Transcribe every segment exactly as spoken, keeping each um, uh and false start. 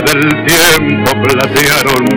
del tiempo platearon.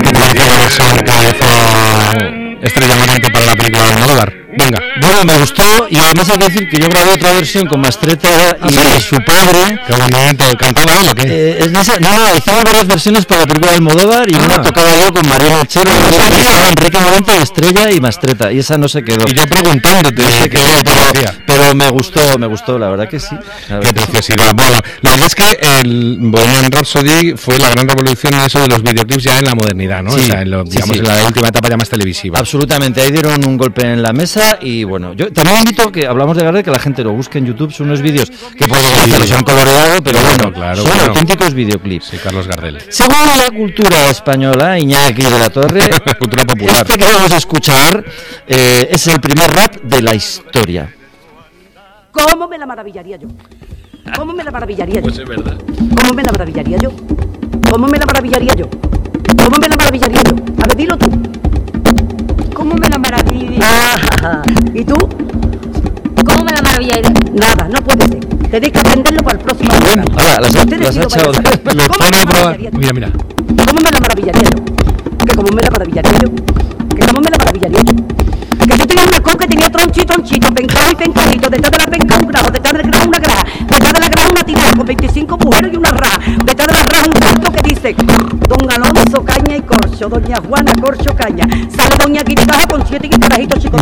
Estrella Morente para la película de Almodóvar. Venga. Bueno, me gustó y además hay que decir que yo grabé otra versión con Mastretta y ¿sí? Su padre. ¿Qué momento? ¿Cantaba él o qué? Eh, en esa, no, no, hicimos varias versiones para la película de Almodóvar y ah. una tocaba yo con Mariano Chero, Enrique Morente, Estrella y Mastretta, y esa no se quedó. Y yo preguntándote no sé qué pero, pero me gustó, me gustó, la verdad que sí. Qué preciosidad. Bueno, la verdad es que el Bohemian Rhapsody fue la gran revolución en eso de los videoclips ya en la modernidad, ¿no? Sí, o sea, en lo, digamos sí, sí. en la última etapa ya más televisiva. Absolutamente, ahí dieron un golpe en la mesa y bueno, yo también invito que hablamos de Gardel, que la gente lo busque en YouTube, son unos vídeos que por desgracia los han coloreado, pero bueno, claro, son claro. auténticos videoclips. Sí, Carlos Gardel. Según la cultura española, Iñaki de la Torre, cultura popular. Este que vamos a escuchar eh, es el primer rap de la historia. ¿Cómo me la maravillaría yo? ¿Cómo me la maravillaría yo? Pues es verdad. ¿Cómo me la maravillaría yo? ¿Cómo me la maravillaría yo? ¿Cómo me la maravillaría yo? A ver, dilo tú. ¿Cómo me la maravillaría? Ah, ¿y tú? ¿Cómo me la maravillaría? Nada, no puede ser. Tenéis que aprenderlo para el próximo programa. Ahora, las, las ha echado. Lo pone a probar. Mira, mira. ¿Cómo me la maravillaría yo? ¿Que cómo me la maravillaría yo? ¿Que cómo me la maravillaría yo? Que yo tenía una con que tenía tronchito, tronchito, pencado y pencadito, detrás de la penca un grajo, detrás del grajo una graja, detrás de la graja una tirada con veinticinco mujeres y una raja, detrás de la raja un canto que dice Don Alonso Caña y Corcho, Doña Juana Corcho Caña, sale Doña Guitarra con siete guitarrajitos chicos.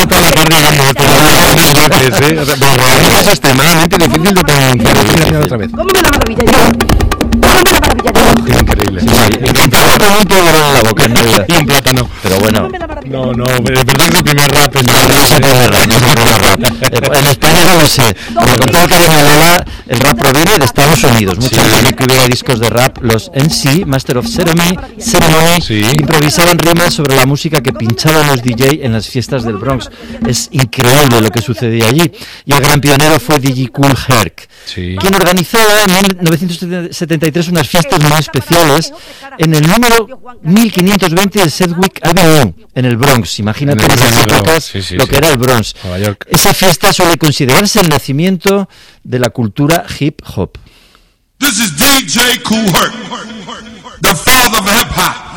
Es extremadamente difícil de pronunciar otra vez. ¿Cómo me la maravillaría? ¿Cómo me la maravillaría? Increíble. Sí, sí. Y un plátano un poco en la boca, en realidad. Y un plátano. Pero bueno. No, no, es verdad que el primer rap es no, no es el primer rap, no es el primer rap. En España no lo sé. Pero con todo el cariño de Lola, el rap proviene de Estados Unidos. Muchos sí. que hubiera discos de rap, los M C, Master of Ceremony, Ceremony sí. improvisaban rimas sobre la música que pinchaban los D J en las fiestas del Bronx. Es increíble lo que sucedía allí. Y el gran pionero fue D J Kool Herc, sí. quien organizaba en mil novecientos setenta y tres unas fiestas muy especiales en el número mil quinientos veinte de Sedgwick Avenue, en el Bronx. Imagínate en esas épocas sí, sí, lo sí. que era el Bronx. Esa fiesta suele considerarse el nacimiento de la cultura hip hop. This is D J Kool Herc, the father of hip hop.